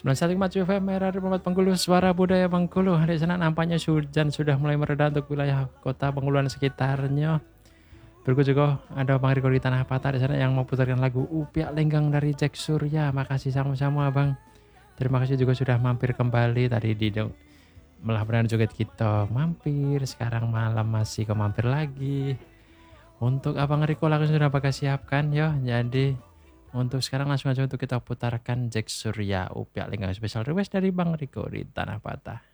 91,7 FM RRI Pemat Bengkulu, suara budaya Bengkulu. Di sana nampaknya hujan sudah mulai mereda untuk wilayah kota Bengkulu dan sekitarnya. Berikut juga ada Bang Riko di Tanah Patah di sana yang mau putarkan lagu Upiak Lenggang dari Jack Surya. Makasih sama-sama Bang. Terima kasih juga sudah mampir kembali tadi di Melah Benar Joget kita mampir. Sekarang malam masih ke mampir lagi. Untuk Abang Riko lagu sudah pakai siapkan ya. Jadi untuk sekarang langsung aja untuk kita putarkan Jack Surya Upiak Lenggang spesial request dari Bang Riko di Tanah Patah.